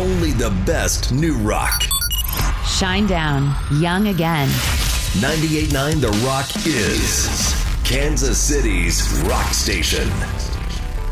only the best new rock. Shine down, young again. 98.9 The Rock is Kansas City's rock station.